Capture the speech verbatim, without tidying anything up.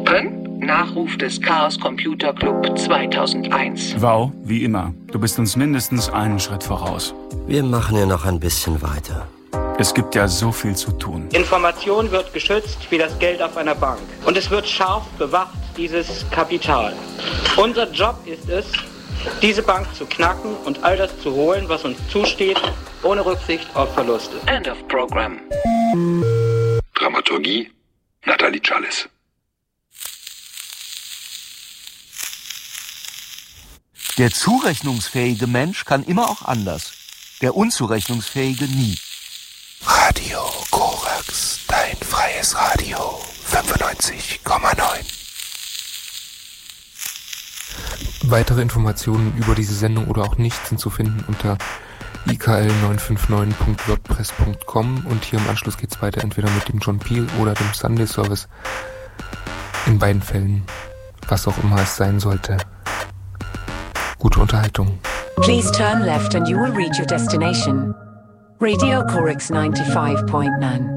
Open, Nachruf des Chaos Computer Club zweitausendeins. Wow, wie immer. Du bist uns mindestens einen Schritt voraus. Wir machen ja noch ein bisschen weiter. Es gibt ja so viel zu tun. Information wird geschützt wie das Geld auf einer Bank. Und es wird scharf bewacht, dieses Kapital. Unser Job ist es, diese Bank zu knacken und all das zu holen, was uns zusteht, ohne Rücksicht auf Verluste. End of Program. Dramaturgie Nathalie Challis. Der zurechnungsfähige Mensch kann immer auch anders. Der unzurechnungsfähige nie. Radio Korax, dein freies Radio, fünfundneunzig Komma neun. Weitere Informationen über diese Sendung oder auch nicht sind zu finden unter i k l neun fünf neun punkt wordpress punkt com und hier im Anschluss geht's weiter entweder mit dem John Peel oder dem Sunday Service. In beiden Fällen, was auch immer es sein sollte. Gute Unterhaltung. Please turn left and you will reach your destination. Radio Korax ninety-five point nine.